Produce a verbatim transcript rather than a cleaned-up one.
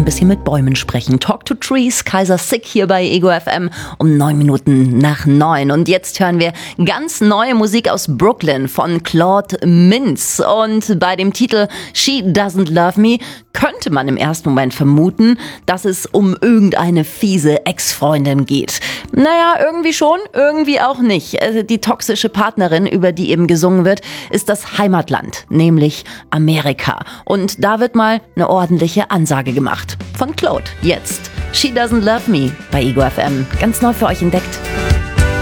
ein bisschen mit Bäumen sprechen. Talk to Trees, Kaiser Sick hier bei Ego F M um neun Minuten nach neun. Und jetzt hören wir ganz neue Musik aus Brooklyn von Claude Mintz. Und bei dem Titel She Doesn't Love Me könnte man im ersten Moment vermuten, dass es um irgendeine fiese Ex-Freundin geht. Naja, irgendwie schon, irgendwie auch nicht. Die toxische Partnerin, über die eben gesungen wird, ist das Heimatland, nämlich Amerika. Und da wird mal eine ordentliche Ansage gemacht. Von Claude. Jetzt She Doesn't Love Me bei Ego F M. Ganz neu für euch entdeckt.